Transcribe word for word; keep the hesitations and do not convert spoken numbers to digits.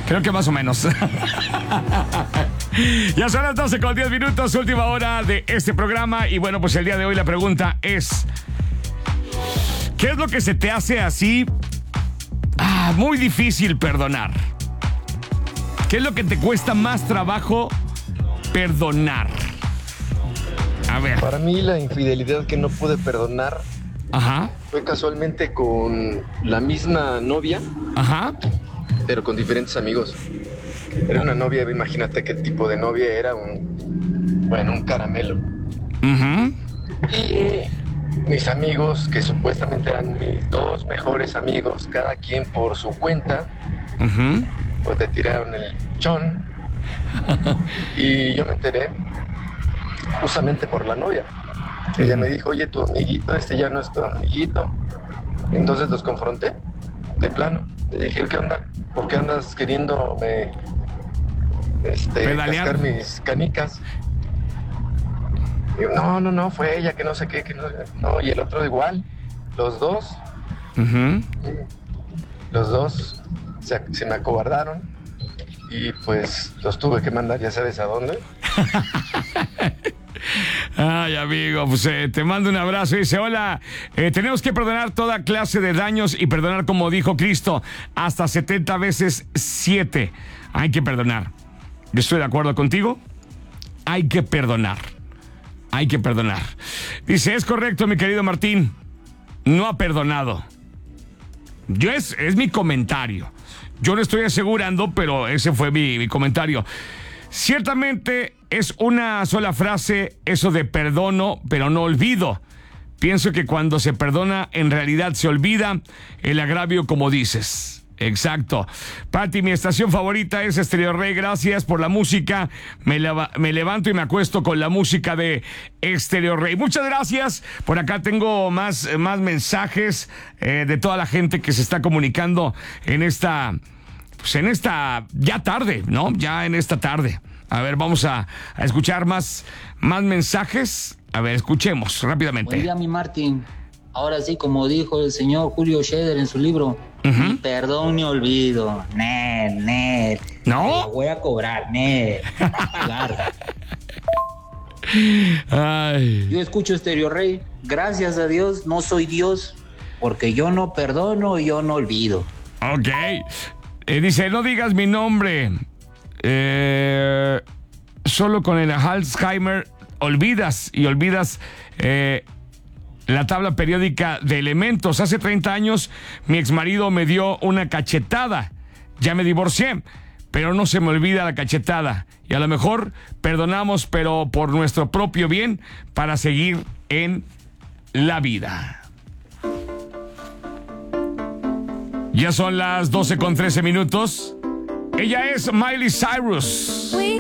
Creo que más o menos. Ya son las doce con diez minutos, última hora de este programa. Y bueno, pues el día de hoy la pregunta es: ¿qué es lo que se te hace así ah, muy difícil perdonar? ¿Qué es lo que te cuesta más trabajo perdonar? A ver. Para mí la infidelidad que no pude perdonar Ajá. fue casualmente con la misma novia, Ajá. pero con diferentes amigos. Era una novia, imagínate qué tipo de novia era, un, bueno, un caramelo. Uh-huh. Y mis amigos, que supuestamente eran mis dos mejores amigos, cada quien por su cuenta, Uh-huh. pues te tiraron el chón. Y yo me enteré justamente por la novia. Ella me dijo, oye, tu amiguito, este ya no es tu amiguito. Entonces los confronté, de plano. Le dije, ¿qué onda? ¿Por qué andas queriéndome este, Pedalear. cascar mis canicas? Y yo, no, no, no, fue ella, que no sé qué, que no, no, y el otro igual, los dos, Uh-huh. los dos se, se me acobardaron y pues los tuve que mandar, ya sabes a dónde. Ay, amigo, pues eh, te mando un abrazo. Dice, hola, eh, tenemos que perdonar toda clase de daños y perdonar, como dijo Cristo, hasta setenta veces siete. Hay que perdonar. Yo estoy de acuerdo contigo. Hay que perdonar. Hay que perdonar. Dice, es correcto, mi querido Martín. No ha perdonado. Yo es, es mi comentario. Yo no estoy asegurando, pero ese fue mi, mi comentario. Ciertamente es una sola frase eso de perdono, pero no olvido. Pienso que cuando se perdona, en realidad se olvida el agravio, como dices. Exacto. Pati, mi estación favorita es Estéreo Rey. Gracias por la música. Me, leva- me levanto y me acuesto con la música de Estéreo Rey. Muchas gracias. Por acá tengo más, más mensajes eh, de toda la gente que se está comunicando en esta... Pues en esta, ya tarde, ¿no? Ya en esta tarde. A ver, vamos a, a escuchar más, más mensajes. A ver, escuchemos rápidamente. Buen día, mi Martín. Ahora sí, como dijo el señor Julio Scherer en su libro, Uh-huh. ni perdón ni olvido. Nel, Nel. ¿No? La voy a cobrar, Nel. Claro. Ay. Yo escucho Estéreo Rey. Gracias a Dios, no soy Dios, porque yo no perdono y yo no olvido. Ok. Eh, dice, no digas mi nombre. Eh, solo con el Alzheimer olvidas y olvidas eh, la tabla periódica de elementos. Hace treinta años mi exmarido me dio una cachetada. Ya me divorcié, pero no se me olvida la cachetada. Y a lo mejor perdonamos, pero por nuestro propio bien, para seguir en la vida. Ya son las doce con trece minutos. Ella es Miley Cyrus.